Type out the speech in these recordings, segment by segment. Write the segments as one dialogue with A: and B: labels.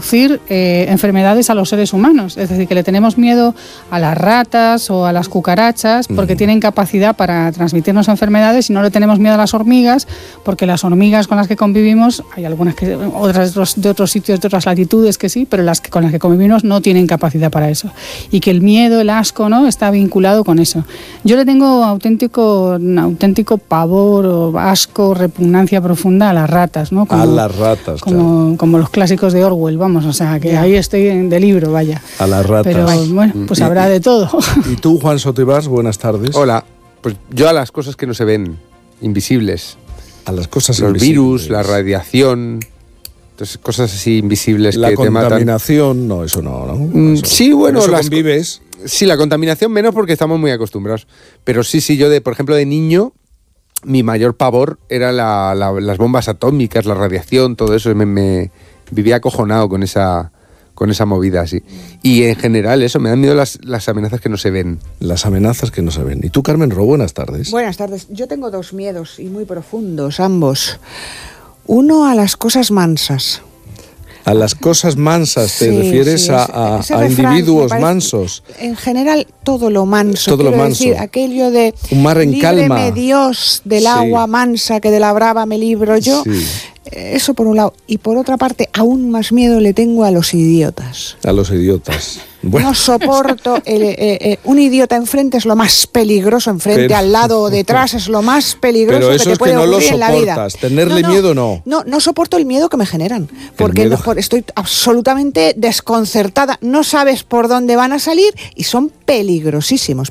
A: introducir enfermedades a los seres humanos. Es decir, que le tenemos miedo a las ratas o a las cucarachas porque tienen capacidad para transmitirnos enfermedades, y no le tenemos miedo a las hormigas porque las hormigas con las que convivimos, hay algunas que otras de otros sitios, de otras latitudes que sí, pero con las que convivimos no tienen capacidad para eso. Y que el miedo, el asco, ¿no?, está vinculado con eso. Yo le tengo auténtico pavor o asco, repugnancia profunda a las ratas, ¿no?
B: A las ratas,
A: como los clásicos de Orwell, vamos, o sea, que ahí estoy de libro, vaya.
B: A las ratas.
A: Pero bueno, pues habrá de todo.
B: ¿Y tú, Juan Sotibás? Buenas tardes.
C: Hola, pues yo a las cosas que no se ven, invisibles.
B: A las cosas
C: los
B: invisibles.
C: Virus, la radiación, entonces cosas así invisibles
B: la
C: que te matan.
B: La contaminación, no, eso no, ¿no? Eso,
C: sí, bueno,
B: eso convives.
C: Sí, la contaminación menos porque estamos muy acostumbrados. Pero sí, yo por ejemplo, de niño, mi mayor pavor era las bombas atómicas, la radiación, todo eso. Me vivía acojonado con esa movida así. Y en general eso, me dan miedo las amenazas que no se ven.
B: Las amenazas que no se ven. ¿Y tú, Carmen Ro? Buenas tardes.
D: Buenas tardes. Yo tengo dos miedos y muy profundos, ambos. Uno a las cosas mansas.
B: A las cosas mansas, ¿te refieres
D: sí,
B: a individuos mansos?
D: En general, todo lo manso.
B: Todo lo manso.
D: Decir, aquello de
B: un mar en calma.
D: Líbreme Dios del agua mansa, que de la brava me libro yo. Sí. Eso por un lado. Y por otra parte, aún más miedo le tengo a los idiotas.
B: A los idiotas. Bueno.
D: No soporto. Un idiota enfrente es lo más peligroso, enfrente, al lado o detrás es lo más peligroso
B: pero eso
D: que te puede ocurrir en la vida.
B: Pero eso es que no lo soportas. Tenerle miedo no.
D: No soporto el miedo que me generan. Porque estoy absolutamente desconcertada. No sabes por dónde van a salir y son peligrosísimos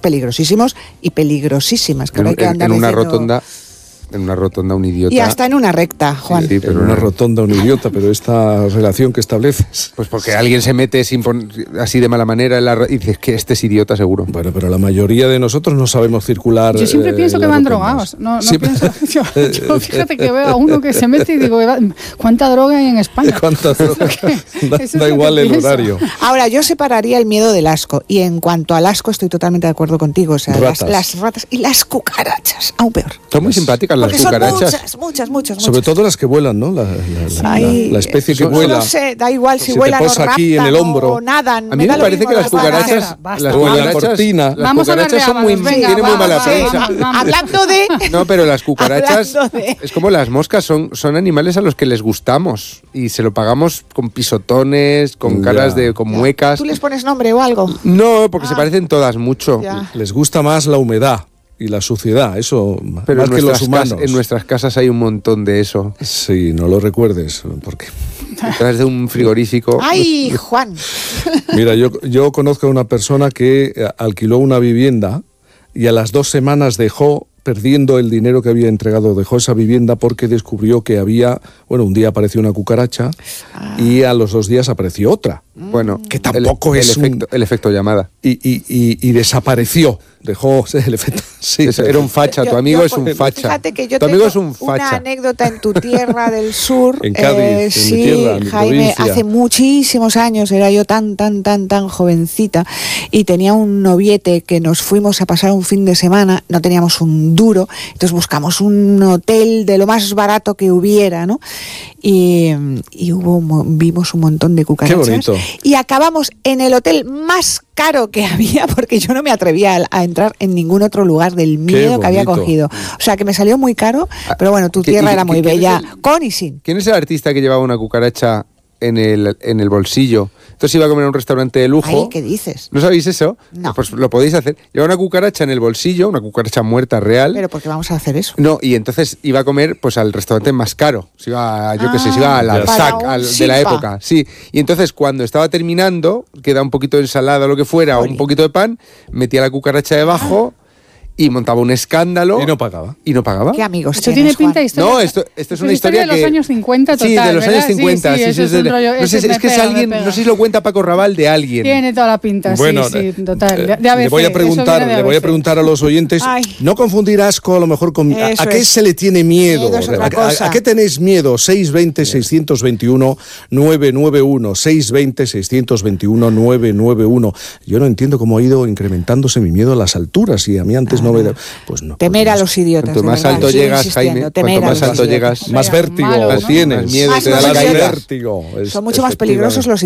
D: y peligrosísimas. Que hay que andar
C: en una rotonda. En una rotonda un idiota.
D: Y hasta en una recta, Juan.
B: Sí, pero en una rotonda un idiota, pero esta relación que estableces.
C: Pues porque alguien se mete así de mala manera y dices que este es idiota seguro.
B: Bueno, pero la mayoría de nosotros no sabemos circular.
A: Yo siempre pienso que van drogados. No pienso, yo fíjate que veo a uno que se mete y digo, ¿cuánta droga hay en España?
B: ¿Cuánta droga? Da igual el horario.
D: Ahora, yo separaría el miedo del asco. Y en cuanto al asco, estoy totalmente de acuerdo contigo. O sea, las ratas y las cucarachas, aún peor.
C: Son muy simpáticas las cucarachas.
D: Son muchas.
B: Sobre todo las que vuelan, ¿no? La especie que vuela.
D: No sé, da igual si
B: se
D: vuelan
B: te posa
D: o raptan
B: aquí en el hombro.
D: o nadan.
C: A mí me parece que las cucarachas...
B: O en la cortina.
C: Las cucarachas son tienen muy mala prensa.
D: Hablando de...
C: No, pero las cucarachas es como las moscas, son animales a los que les gustamos y se lo pagamos con pisotones, con caras con muecas.
D: ¿Tú les pones nombre o algo?
C: No, porque se parecen todas mucho.
B: Les gusta más la humedad y la suciedad, eso,
C: pero
B: más que los humanos.
C: En nuestras casas hay un montón de eso.
B: Sí, no lo recuerdes, porque...
C: Detrás de un frigorífico...
D: ¡Ay, Juan!
B: Mira, yo conozco a una persona que alquiló una vivienda y a las 2 semanas dejó, perdiendo el dinero que había entregado, dejó esa vivienda porque descubrió que había... Bueno, un día apareció una cucaracha y a los 2 días apareció otra.
C: Bueno,
B: que tampoco
C: el efecto llamada.
B: Y desapareció. Dejó el efecto. Sí,
C: era un facha, tu amigo es un facha.
D: Fíjate que yo
C: tu
D: tengo
C: amigo es un facha.
D: Una anécdota en tu tierra del sur.
B: En Cádiz,
D: sí,
B: en mi tierra, en mi
D: Jaime,
B: provincia.
D: hace muchísimos años, era yo tan jovencita y tenía un noviete que nos fuimos a pasar un fin de semana, no teníamos un duro, entonces buscamos un hotel de lo más barato que hubiera, ¿no? Y vimos un montón de cucarachas.
B: Qué bonito.
D: Y acabamos en el hotel más caro que había, porque yo no me atrevía a entrar en ningún otro lugar del miedo que había cogido. O sea, que me salió muy caro, pero bueno, tu tierra era muy bella, con y sin.
C: ¿Quién es el artista que llevaba una cucaracha en el bolsillo? Entonces iba a comer a un restaurante de lujo.
D: Ay, ¿qué dices?
C: ¿No sabéis eso?
D: No.
C: Pues lo podéis hacer. Lleva una cucaracha en el bolsillo, una cucaracha muerta real.
D: ¿Pero por qué vamos a hacer eso?
C: No, y entonces iba a comer pues al restaurante más caro. Se iba, se iba al Arsac de la época. Sí. Y entonces cuando estaba terminando, queda un poquito de ensalada o lo que fuera, o un poquito de pan, metía la cucaracha debajo. Y montaba un escándalo.
B: Y no pagaba.
D: ¿Qué amigos
A: Esto
D: tienes,
A: tiene pinta de historia.
C: No, esto es una historia
A: de los años 50 total,
C: sí, de los años 50.
A: Sí,
C: es que es alguien, no sé si lo cuenta Paco Raval de alguien.
A: Tiene toda la pinta,
B: bueno,
A: sí, total.
B: Le voy a preguntar a los oyentes, no confundir asco a lo mejor con... ¿A qué se le tiene miedo? ¿A qué tenéis miedo? 620-621-991. 620-621-991. Yo no entiendo cómo ha ido incrementándose mi miedo a las alturas y a mí antes no me... Pues no.
D: Temer a los idiotas.
C: Cuanto más alto llegas, Jaime, cuanto más alto llegas,
B: más vértigo tienes.
C: Más miedo te da la
B: más
C: caída.
B: vértigo.
D: Son mucho más peligrosos los